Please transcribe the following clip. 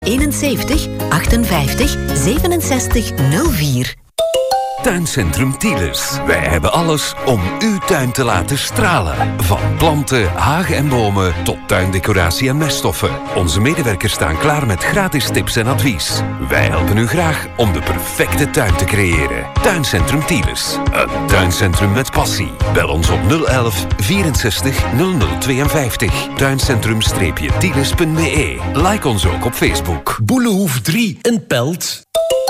71 58 67 04. Tuincentrum Tielers. Wij hebben alles om uw tuin te laten stralen. Van planten, hagen en bomen tot tuindecoratie en meststoffen. Onze medewerkers staan klaar met gratis tips en advies. Wij helpen u graag om de perfecte tuin te creëren. Tuincentrum Tielers. Een tuincentrum met passie. Bel ons op 011 64 0052. Tuincentrum-tielers.be. Like ons ook op Facebook. Boelenhoef 3 in Pelt.